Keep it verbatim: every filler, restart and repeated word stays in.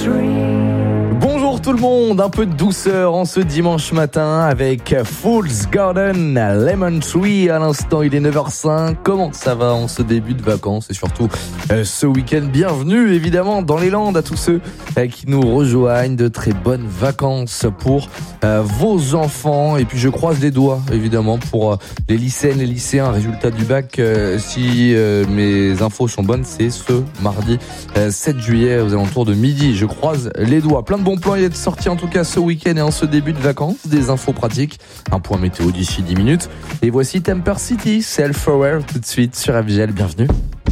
Bonjour tout le monde, un peu de douceur en ce dimanche matin avec Fool's Garden, Lemon Tree. À l'instant, il est neuf heures cinq. Comment ça va en ce début de vacances et surtout euh, ce week-end? Bienvenue évidemment dans les Landes à tous ceux euh, qui nous rejoignent. De très bonnes vacances pour euh, vos enfants. Et puis je croise les doigts évidemment pour euh, les lycéennes, les lycéens. Résultat du bac, euh, si euh, mes infos sont bonnes, c'est ce mardi euh, sept juillet aux alentours de midi. Je croise les doigts. Plein de bons plans y être sortis en tout cas ce week-end et en ce début de vacances. Des infos pratiques, un point météo d'ici dix minutes. Et voici Temper City, Self-Aware tout de suite sur F G L. Bienvenue.